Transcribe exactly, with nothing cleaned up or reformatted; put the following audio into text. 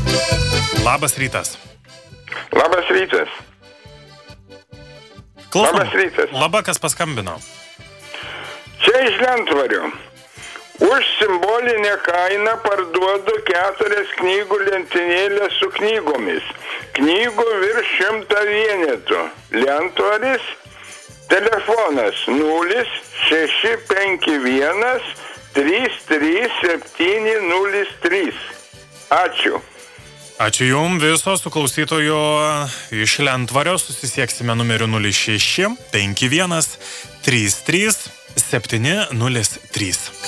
Labas rytas. Labas rytas. Klausom. Labas rytas. Laba, kas paskambino? Čia iš Lentvarių. Už simbolinę kainą parduodu keturias knygų lentynėlės su knygomis. Knygų virš šimtą vienetų. Lentvaris, telefonas nulis šeši penki vienas trys trys septyni nulis trys. Ačiū. Ačiū Jums viso su klausytoju iš Lentvario. Susisieksime numeriu nulis šeši penki vienas trys trys septyni nulis trys.